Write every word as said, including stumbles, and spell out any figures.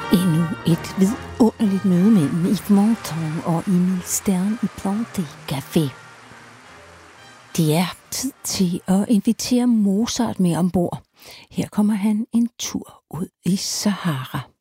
Endnu et vidunderligt møde mellem Yves Montand og Emil Stern i Planté Café. Det er tid til at invitere Mozart med ombord. Her kommer han en tur ud i Sahara.